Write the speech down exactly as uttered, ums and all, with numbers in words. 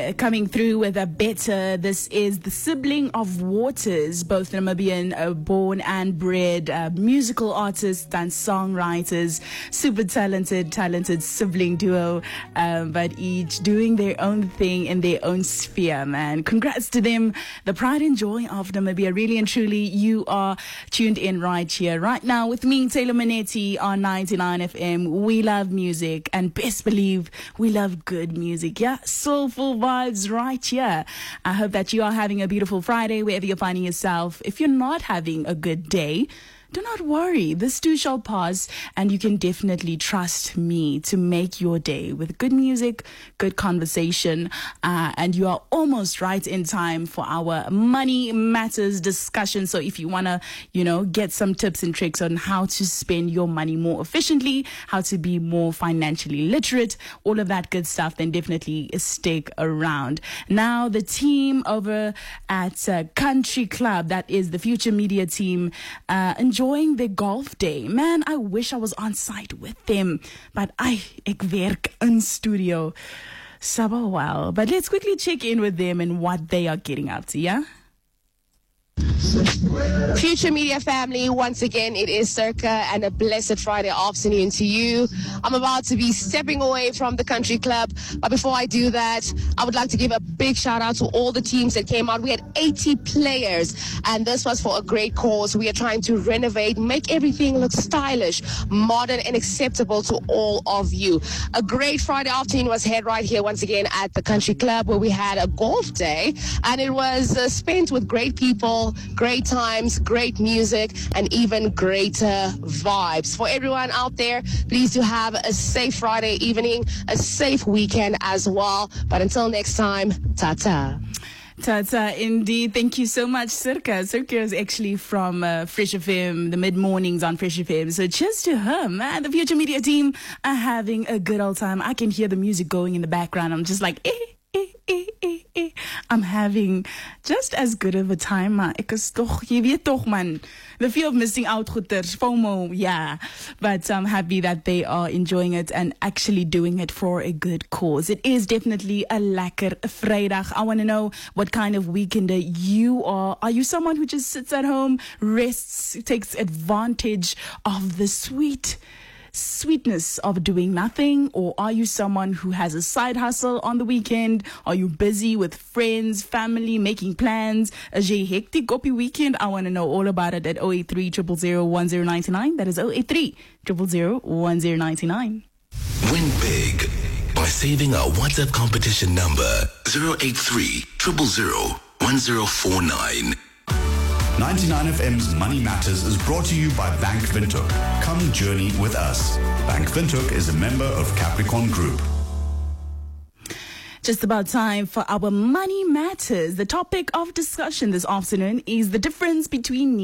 uh, coming through with a better. This is the sibling of Waters, both Namibian uh, born and bred, uh, musical artists and songwriters, super talented, talented sibling duo, um, but each doing their own thing in their own sphere, man. Congrats to them. The pride and joy of Namibia. Really and truly, you are tuned in right here, right now with me, Taylor Manetti on ninety-nine F M. We love music, and best believe we love good music. Yeah, soulful vibes right here. I hope that you are having a beautiful Friday wherever you're finding yourself. If you're not having a good day, do not worry. This too shall pass, and you can definitely trust me to make your day with good music, good conversation, uh, and you are almost right in time for our Money Matters discussion. So if you want to, you know, get some tips and tricks on how to spend your money more efficiently, how to be more financially literate, all of that good stuff, then definitely stick around. Now, the team over at uh, Country Club, that is the Future Media team, uh, enjoy enjoying their golf day. Man, I wish I was on site with them, but I ek werk in studio. So well, but let's quickly check in with them and what they are getting up to, yeah? Future Media family, once again, it is Circa and a blessed Friday afternoon to you. I'm about to be stepping away from the Country Club, but before I do that, I would like to give a big shout out to all the teams that came out. We had eighty players, and this was for a great cause. We are trying to renovate, make everything look stylish, modern, and acceptable to all of you. A great Friday afternoon was had right here once again at the Country Club, where we had a golf day, and it was uh, spent with great people, great times, great music, and even greater vibes. For everyone out there, please do have a safe Friday evening, a safe weekend as well. But until next time, ta-ta. Tata, indeed. Thank you so much, Circa. Circa is actually from uh, Fresh F M, the mid-mornings on Fresh F M. So cheers to her, man. The Future Media team are having a good old time. I can hear the music going in the background. I'm just like, eh. Eh, eh, eh, eh. I'm having just as good of a time, maar ek is toch, jy weet toch man, the fear of missing out goeters, FOMO, yeah. But I'm happy that they are enjoying it and actually doing it for a good cause. It is definitely a lekker Vrydag. I want to know what kind of weekender you are. Are you someone who just sits at home, rests, takes advantage of the sweet sweetness of doing nothing? Or are you someone who has a side hustle on the weekend? Are you busy with friends, family, making plans? Is jy hectic op die weekend? I want to know all about it at zero eight three, zero zero zero, one zero nine nine. That is zero eight three, zero zero zero, one zero nine nine. Win big by saving our WhatsApp competition number zero eight three, zero zero zero, one zero four nine. ninety-nine F M's Money Matters is brought to you by Bank Windhoek. Come journey with us. Bank Windhoek is a member of Capricorn Group. Just about time for our Money Matters. The topic of discussion this afternoon is the difference between